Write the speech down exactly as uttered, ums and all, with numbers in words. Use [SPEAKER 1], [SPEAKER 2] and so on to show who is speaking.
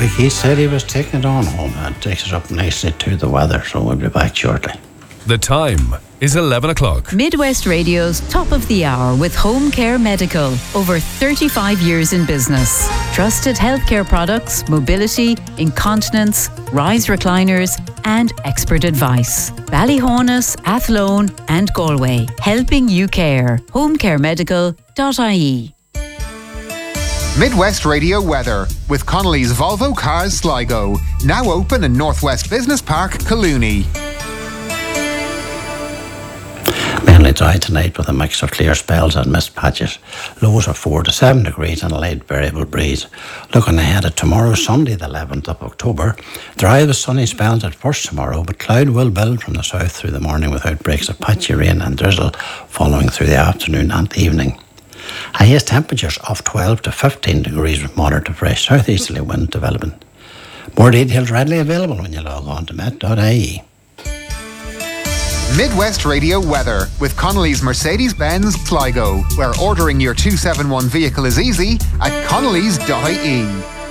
[SPEAKER 1] week. He said he was taking it on home and takes it up nicely to the weather, so we'll be back shortly.
[SPEAKER 2] The time is eleven o'clock.
[SPEAKER 3] Midwest Radio's top of the hour with Home Care Medical. Over thirty-five years in business. Trusted healthcare products, mobility, incontinence, rise recliners, and expert advice. Ballyhonus, Athlone, and Galway. Helping you care. home care medical dot I E.
[SPEAKER 4] Midwest Radio weather with Connolly's Volvo Cars Sligo. Now open in Northwest Business Park, Collooney.
[SPEAKER 1] Mainly dry tonight with a mix of clear spells and mist patches. Lows of four to seven degrees and a light variable breeze. Looking ahead at tomorrow, Sunday the eleventh of October. Dry with sunny spells at first tomorrow, but cloud will build from the south through the morning with outbreaks of patchy rain and drizzle following through the afternoon and evening. Highest temperatures of twelve to fifteen degrees with moderate to fresh southeasterly wind developing. More details readily available when you log on to met dot I E.
[SPEAKER 4] Midwest Radio weather with Connolly's Mercedes-Benz Sligo, where ordering your two seventy-one vehicle is easy at connolly's dot I E.